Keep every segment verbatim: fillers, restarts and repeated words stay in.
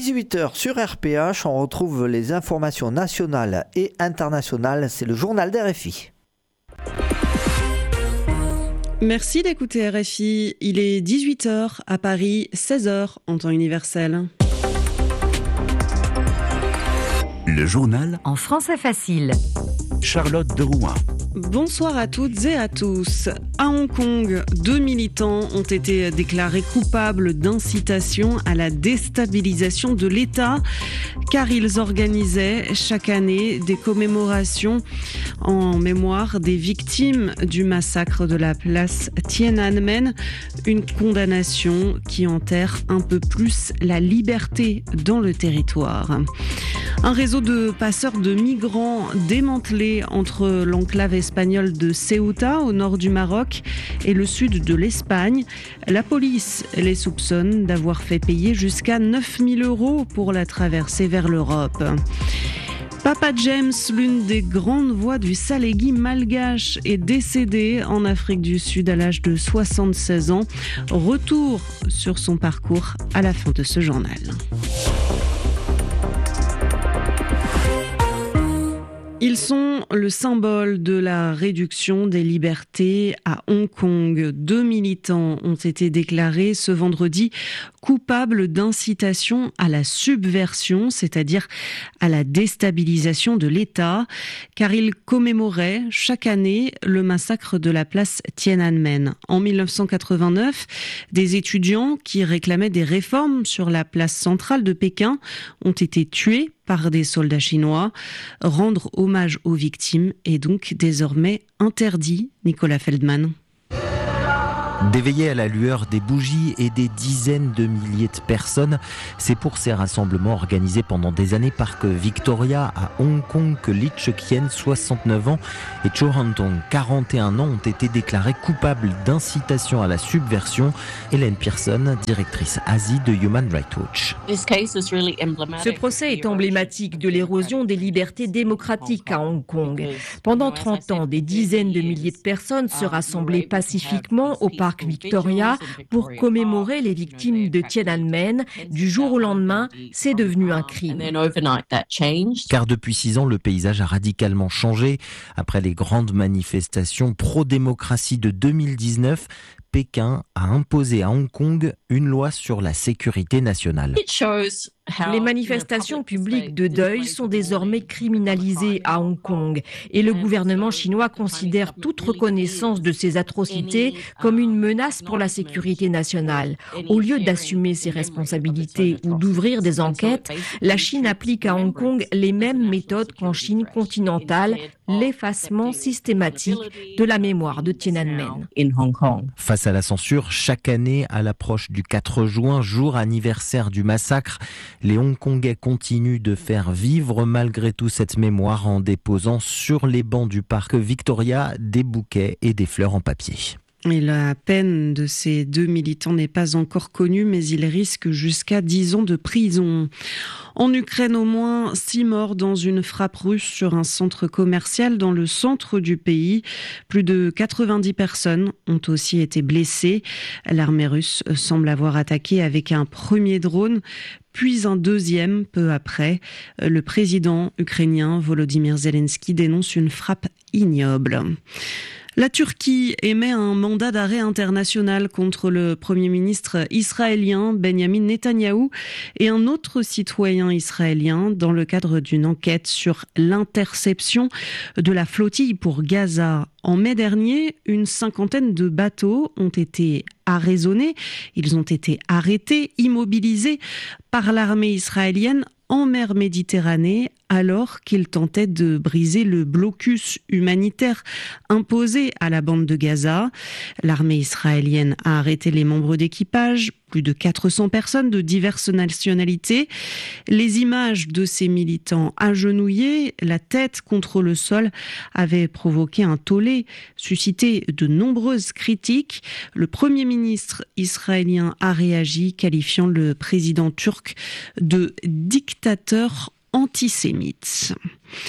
dix-huit heures sur R P H, on retrouve les informations nationales et internationales. C'est le journal d'R F I. Merci d'écouter R F I. Il est dix-huit heures à Paris, seize heures en temps universel. Le journal en français facile. Charlotte Derouin. Bonsoir à toutes et à tous. À Hong Kong, deux militants ont été déclarés coupables d'incitation à la déstabilisation de l'État car ils organisaient chaque année des commémorations en mémoire des victimes du massacre de la place Tiananmen, une condamnation qui enterre un peu plus la liberté dans le territoire. Un réseau de passeurs de migrants démantelé entre l'enclave espagnole de Ceuta au nord du Maroc et le sud de l'Espagne. La police les soupçonne d'avoir fait payer jusqu'à neuf mille euros pour la traversée vers l'Europe. Papa James, l'une des grandes voix du Salégui malgache, est décédé en Afrique du Sud à l'âge de soixante-seize ans. Retour sur son parcours à la fin de ce journal. Ils sont le symbole de la réduction des libertés à Hong Kong. Deux militants ont été déclarés ce vendredi coupables d'incitation à la subversion, c'est-à-dire à la déstabilisation de l'État, car ils commémoraient chaque année le massacre de la place Tiananmen. En dix-neuf cent quatre-vingt-neuf, des étudiants qui réclamaient des réformes sur la place centrale de Pékin ont été tués par des soldats chinois. Rendre hommage aux victimes est donc désormais interdit. Nicolas Feldman. D'éveiller à la lueur des bougies et des dizaines de milliers de personnes, c'est pour ces rassemblements organisés pendant des années Parc Victoria à Hong Kong que Lee Chek-yen, soixante-neuf ans, et Cho Han-tong, quarante et un ans, ont été déclarés coupables d'incitation à la subversion. Hélène Pearson, directrice Asie de Human Rights Watch. Ce procès est emblématique de l'érosion des libertés démocratiques à Hong Kong. Pendant trente ans, des dizaines de milliers de personnes se rassemblaient pacifiquement au Parc Victoria pour commémorer les victimes de Tiananmen. Du jour au lendemain, c'est devenu un crime. Car depuis six ans, le paysage a radicalement changé. Après les grandes manifestations pro-démocratie de deux mille dix-neuf, Pékin a imposé à Hong Kong une loi sur la sécurité nationale. Les manifestations publiques de deuil sont désormais criminalisées à Hong Kong et le gouvernement chinois considère toute reconnaissance de ces atrocités comme une menace pour la sécurité nationale. Au lieu d'assumer ses responsabilités ou d'ouvrir des enquêtes, la Chine applique à Hong Kong les mêmes méthodes qu'en Chine continentale, l'effacement systématique de la mémoire de Tiananmen. Face à la censure, chaque année, à l'approche du quatre juin, jour anniversaire du massacre, les Hongkongais continuent de faire vivre malgré tout cette mémoire en déposant sur les bancs du parc Victoria des bouquets et des fleurs en papier. Et la peine de ces deux militants n'est pas encore connue, mais ils risquent jusqu'à dix ans de prison. En Ukraine, au moins six morts dans une frappe russe sur un centre commercial dans le centre du pays. Plus de quatre-vingt-dix personnes ont aussi été blessées. L'armée russe semble avoir attaqué avec un premier drone, puis un deuxième peu après. Le président ukrainien Volodymyr Zelensky dénonce une frappe ignoble. La Turquie émet un mandat d'arrêt international contre le Premier ministre israélien Benjamin Netanyahou et un autre citoyen israélien dans le cadre d'une enquête sur l'interception de la flottille pour Gaza. En mai dernier, une cinquantaine de bateaux ont été arraisonnés. Ils ont été arrêtés, immobilisés par l'armée israélienne en mer Méditerranée alors qu'ils tentaient de briser le blocus humanitaire imposé à la bande de Gaza. L'armée israélienne a arrêté les membres d'équipage, plus de quatre cents personnes de diverses nationalités. Les images de ces militants agenouillés, la tête contre le sol, avaient provoqué un tollé, suscité de nombreuses critiques. Le Premier ministre israélien a réagi, qualifiant le président turc de dictateur antisémite.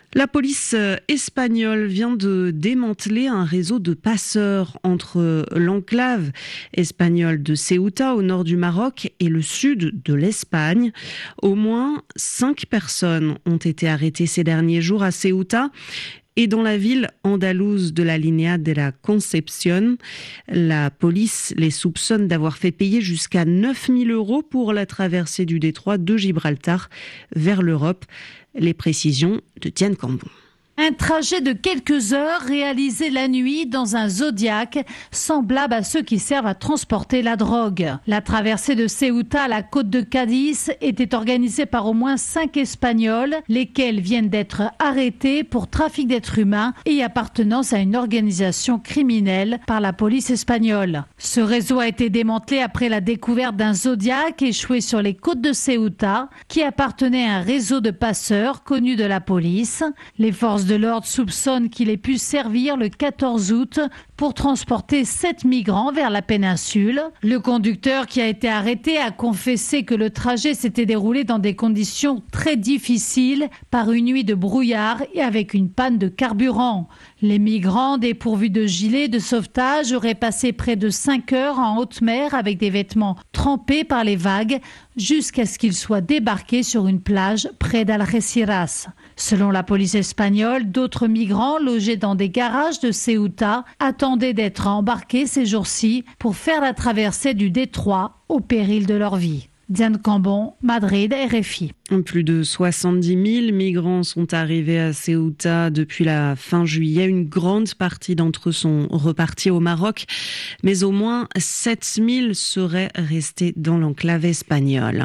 La police espagnole vient de démanteler un réseau de passeurs entre l'enclave espagnole de Ceuta au nord du Maroc et le sud de l'Espagne. Au moins cinq personnes ont été arrêtées ces derniers jours à Ceuta. Et dans la ville andalouse de la Línea de la Concepción, la police les soupçonne d'avoir fait payer jusqu'à neuf mille euros pour la traversée du détroit de Gibraltar vers l'Europe. Les précisions de Diane Cambon. Un trajet de quelques heures réalisé la nuit dans un Zodiac, semblable à ceux qui servent à transporter la drogue. La traversée de Ceuta à la côte de Cadiz était organisée par au moins cinq Espagnols, lesquels viennent d'être arrêtés pour trafic d'êtres humains et appartenance à une organisation criminelle par la police espagnole. Ce réseau a été démantelé après la découverte d'un Zodiac échoué sur les côtes de Ceuta, qui appartenait à un réseau de passeurs connu de la police. Les forces de l'ordre soupçonne qu'il ait pu servir le quatorze août pour transporter sept migrants vers la péninsule. Le conducteur qui a été arrêté a confessé que le trajet s'était déroulé dans des conditions très difficiles par une nuit de brouillard et avec une panne de carburant. Les migrants, dépourvus de gilets de sauvetage, auraient passé près de cinq heures en haute mer avec des vêtements trempés par les vagues jusqu'à ce qu'ils soient débarqués sur une plage près d'Algeciras. Selon la police espagnole, d'autres migrants logés dans des garages de Ceuta attendaient d'être embarqués ces jours-ci pour faire la traversée du détroit au péril de leur vie. Diane Cambon, Madrid, R F I. Plus de soixante-dix mille migrants sont arrivés à Ceuta depuis la fin juillet. Une grande partie d'entre eux sont repartis au Maroc, mais au moins sept mille seraient restés dans l'enclave espagnole.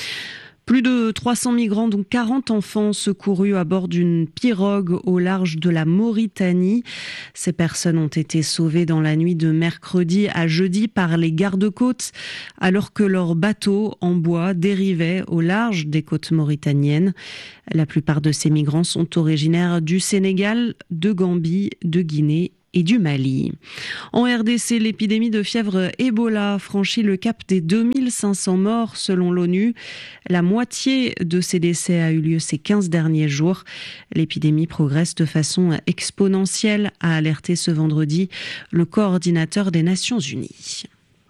Plus de trois cents migrants, dont quarante enfants, secourus à bord d'une pirogue au large de la Mauritanie. Ces personnes ont été sauvées dans la nuit de mercredi à jeudi par les gardes-côtes, alors que leur bateau en bois dérivait au large des côtes mauritaniennes. La plupart de ces migrants sont originaires du Sénégal, de Gambie, de Guinée et du Mali. En R D C, l'épidémie de fièvre Ebola franchit le cap des deux mille cinq cents morts selon l'ONU. La moitié de ces décès a eu lieu ces quinze derniers jours. L'épidémie progresse de façon exponentielle, a alerté ce vendredi le coordinateur des Nations Unies.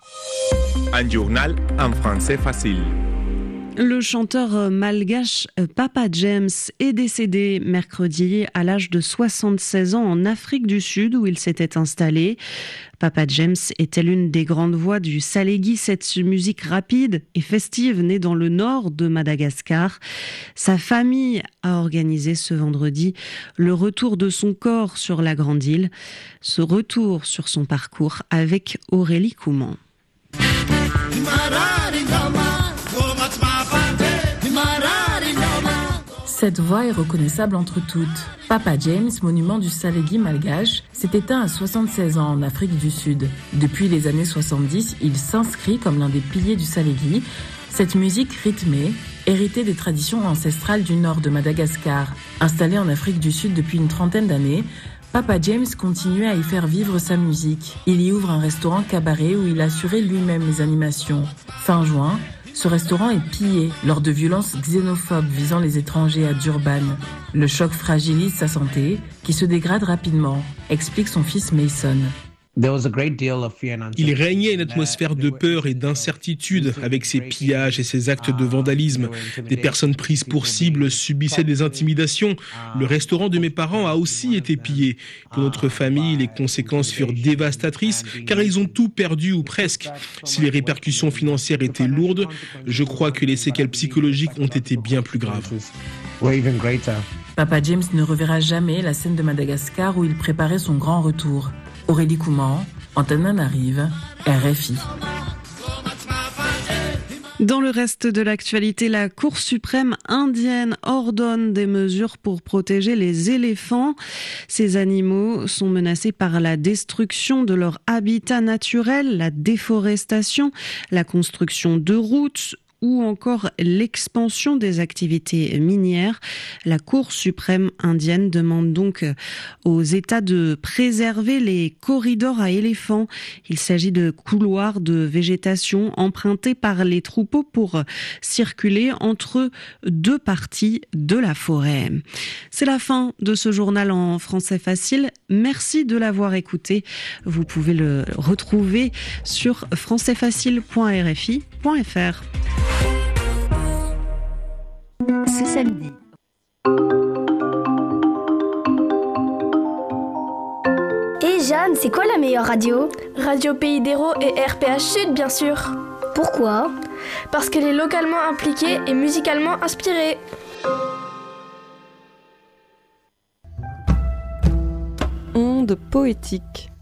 Un journal en français facile. Le chanteur malgache Papa James est décédé mercredi à l'âge de soixante-seize ans en Afrique du Sud où il s'était installé. Papa James était l'une des grandes voix du Salégui, cette musique rapide et festive née dans le nord de Madagascar. Sa famille a organisé ce vendredi le retour de son corps sur la Grande Île. Ce retour sur son parcours avec Aurélie Couman. Cette voix est reconnaissable entre toutes. Papa James, monument du Salégui malgache, s'est éteint à soixante-seize ans en Afrique du Sud. Depuis les années soixante-dix, il s'inscrit comme l'un des piliers du Salégui. Cette musique rythmée, héritée des traditions ancestrales du nord de Madagascar. Installé en Afrique du Sud depuis une trentaine d'années, Papa James continue à y faire vivre sa musique. Il y ouvre un restaurant cabaret où il assurait lui-même les animations. Fin juin, ce restaurant est pillé lors de violences xénophobes visant les étrangers à Durban. Le choc fragilise sa santé, qui se dégrade rapidement, explique son fils Mason. Il régnait une atmosphère de peur et d'incertitude avec ces pillages et ces actes de vandalisme. Des personnes prises pour cible subissaient des intimidations. Le restaurant de mes parents a aussi été pillé. Pour notre famille, les conséquences furent dévastatrices car ils ont tout perdu ou presque. Si les répercussions financières étaient lourdes, je crois que les séquelles psychologiques ont été bien plus graves. Papa James ne reverra jamais la scène de Madagascar où il préparait son grand retour. Aurélie Couman, Antananarive, R F I. Dans le reste de l'actualité, la Cour suprême indienne ordonne des mesures pour protéger les éléphants. Ces animaux sont menacés par la destruction de leur habitat naturel, la déforestation, la construction de routes ou encore l'expansion des activités minières. La Cour suprême indienne demande donc aux États de préserver les corridors à éléphants. Il s'agit de couloirs de végétation empruntés par les troupeaux pour circuler entre deux parties de la forêt. C'est la fin de ce journal en français facile. Merci de l'avoir écouté. Vous pouvez le retrouver sur français facile point r f i point f r. Ce samedi. Et Jeanne, c'est quoi la meilleure radio ? Radio Pays d'Hérault et R P H Sud, bien sûr. Pourquoi ? Parce qu'elle est localement impliquée et musicalement inspirée. Onde poétique.